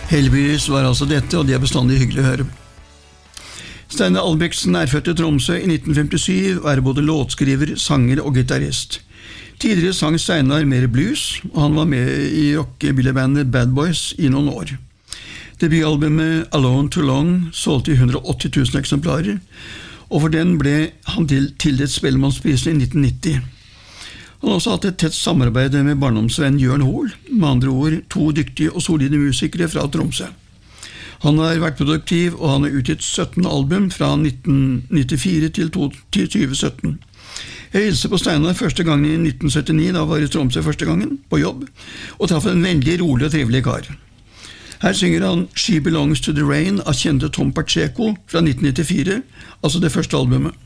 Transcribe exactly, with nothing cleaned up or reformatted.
Heldigvis var altså dette, og det er bestandig hyggelig å høre. Steinar Albrigtsen er født i Tromsø i nitten femtisju, og er både låtskriver, sanger og gitarist. Tidligere sang Steinar mer blues, og han var med i rockabillybandet Bad Boys i noen år. Debutalbumet Alone Too Long solgte i hundre og åtti tusen eksemplarer, og for den ble han tildelt Spellemannsprisen i nitten nitti. Han har også hatt et tett samarbeid med barndomsvenn Jørn Hoel, med andre ord to dyktige og solide musikere fra Tromsø. Han har vært produktiv, og han har utgitt sytten album fra nitten nittifire til tjue sytten. Jeg hilste på Steinar første gangen i nitten syttini, da var jeg i Tromsø første gangen, på jobb, og traff en veldig rolig og trivelig kar. Her synger han She Belongs to the Rain av kjente Tom Pacheco fra nitten nittifire, altså det første albumet.